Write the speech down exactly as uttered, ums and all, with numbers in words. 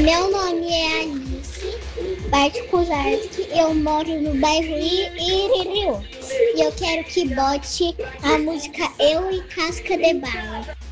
Meu nome é Alice Bartkozarski, eu moro no bairro Iririú e eu quero que bote a música Eu e Casca de Bala.